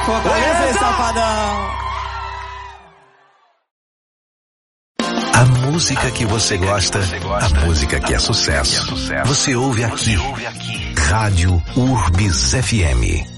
Fortaleza, Safadão. A música que você gosta, a música que é sucesso. Você ouve aqui. Rádio Urbis FM.